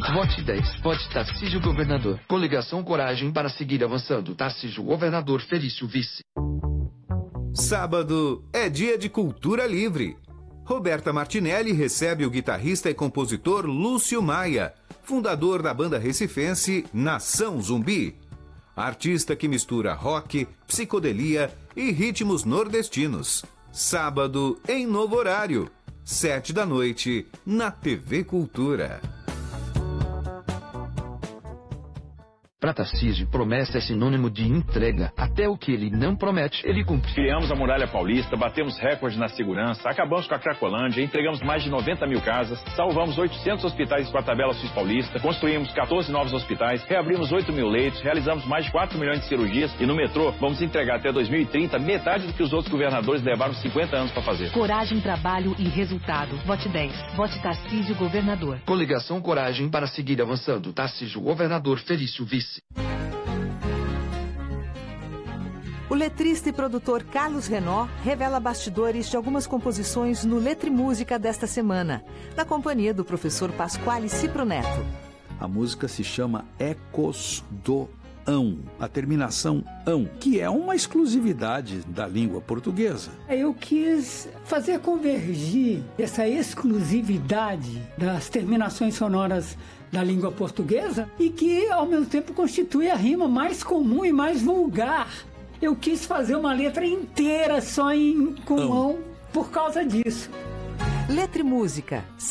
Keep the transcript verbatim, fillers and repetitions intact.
Vote dez. Vote Tarcísio Governador. Coligação Coragem para seguir avançando. Tarcísio Governador, Felício Vice. Sábado é dia de cultura livre. Roberta Martinelli recebe o guitarrista e compositor Lúcio Maia, fundador da banda recifense Nação Zumbi. Artista que mistura rock, psicodelia e ritmos nordestinos. Sábado em novo horário, sete da noite, na T V Cultura. Para Tarcísio, promessa é sinônimo de entrega. Até o que ele não promete, ele cumpre. Criamos a Muralha Paulista, batemos recordes na segurança, acabamos com a Cracolândia, entregamos mais de noventa mil casas, salvamos oitocentos hospitais com a tabela Sus Paulista, construímos quatorze novos hospitais, reabrimos oito mil leitos, realizamos mais de quatro milhões de cirurgias e no metrô vamos entregar até dois mil e trinta metade do que os outros governadores levaram cinquenta anos para fazer. Coragem, trabalho e resultado. Vote dez. Vote Tarcísio Governador. Coligação Coragem para seguir avançando. Tarcísio Governador, Felício Vice. O letrista e produtor Carlos Renaud revela bastidores de algumas composições no Letra e Música desta semana, na companhia do professor Pasquale Cipro Neto. A música se chama Ecos do ão, a terminação ão, que é uma exclusividade da língua portuguesa. Eu quis fazer convergir essa exclusividade das terminações sonoras da língua portuguesa e que, ao mesmo tempo, constitui a rima mais comum e mais vulgar. Eu quis fazer uma letra inteira só em com ão por causa disso. Letra e Música.